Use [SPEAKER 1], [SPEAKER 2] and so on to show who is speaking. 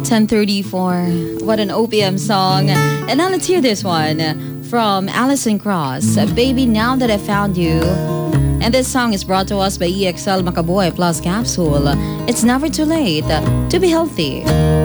[SPEAKER 1] 10:34. What an OPM song. And now let's hear this one from Alison Cross. Baby, Now That I Found You. And this song is brought to us by EXL Macaboy Plus Capsule. It's never too late to be healthy.